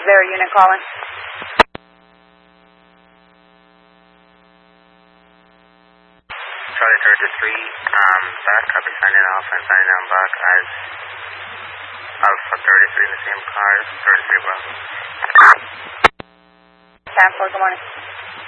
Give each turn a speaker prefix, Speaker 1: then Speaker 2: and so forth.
Speaker 1: there a unit calling?
Speaker 2: Charlie 33, back, copy, signing off and signing on back as Alpha 33 in the same car, 33 Bravo.
Speaker 1: Cancel, good morning.